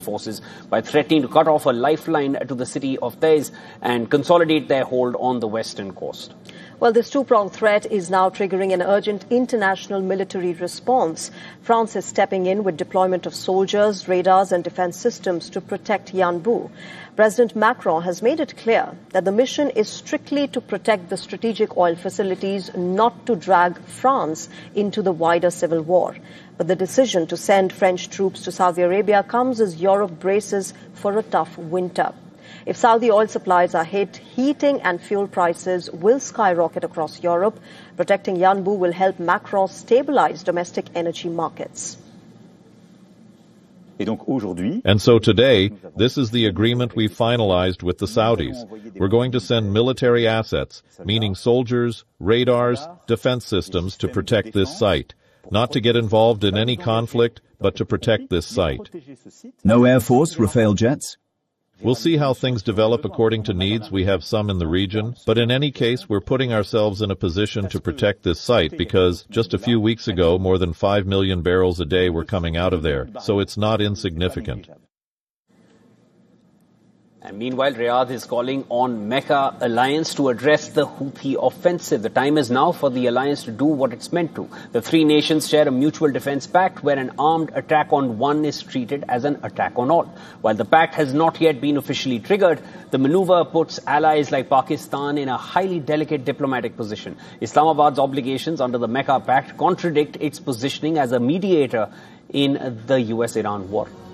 forces by threatening to cut off a lifeline to the city of Taiz and consolidate their hold on the western coast. Well, this two-pronged threat is now triggering an urgent international military response. France is stepping in with deployment of soldiers, radars and defense systems to protect Yanbu. President Macron has made it clear that the mission is strictly to protect the strategic oil facilities, not to drag France into the wider civil war. But the decision to send French troops to Saudi Arabia comes as Europe braces for a tough winter. If Saudi oil supplies are hit, heating and fuel prices will skyrocket across Europe. Protecting Yanbu will help Macron stabilize domestic energy markets. And so today, this is the agreement we finalized with the Saudis. We're going to send military assets, meaning soldiers, radars, defense systems to protect this site. Not to get involved in any conflict, but to protect this site. No Air Force Rafale jets? We'll see how things develop according to needs. We have some in the region, but in any case, we're putting ourselves in a position to protect this site because just a few weeks ago, more than 5 million barrels a day were coming out of there, so it's not insignificant. And meanwhile, Riyadh is calling on Mecca alliance to address the Houthi offensive. The time is now for the alliance to do what it's meant to. The three nations share a mutual defense pact where an armed attack on one is treated as an attack on all. While the pact has not yet been officially triggered, the maneuver puts allies like Pakistan in a highly delicate diplomatic position. Islamabad's obligations under the Mecca pact contradict its positioning as a mediator in the US-Iran war.